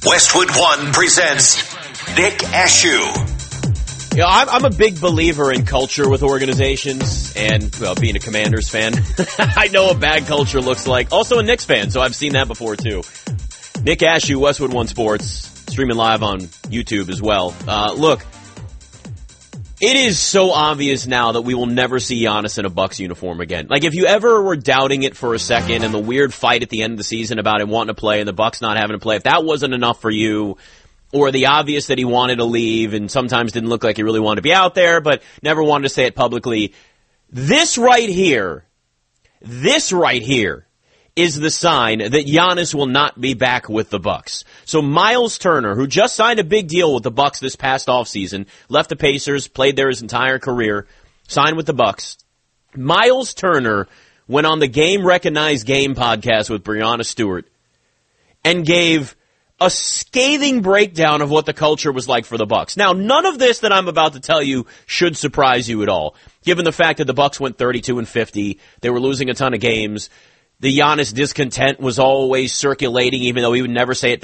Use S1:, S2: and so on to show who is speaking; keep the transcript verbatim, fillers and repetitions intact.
S1: Westwood One presents Nick Ashew.
S2: You know, I'm, I'm a big believer in culture with organizations, and, well, being a Commanders fan, I know what bad culture looks like. Also a Knicks fan, so I've seen that before, too. Nick Ashew, Westwood One Sports, streaming live on YouTube as well. Uh, look, it is so obvious now that we will never see Giannis in a Bucks uniform again. Like, if you ever were doubting it for a second, and the weird fight at the end of the season about him wanting to play and the Bucks not having to play, if that wasn't enough for you, or the obvious that he wanted to leave and sometimes didn't look like he really wanted to be out there, but never wanted to say it publicly. This right here, this right here is the sign that Giannis will not be back with the Bucks. So Miles Turner, who just signed a big deal with the Bucks this past offseason, left the Pacers, played there his entire career, signed with the Bucks. Miles Turner went on the Game Recognized Game podcast with Breanna Stewart and gave a scathing breakdown of what the culture was like for the Bucks. Now, none of this that I'm about to tell you should surprise you at all, given the fact that the Bucks went thirty-two and fifty. They were losing a ton of games. The Giannis discontent was always circulating, even though he would never say it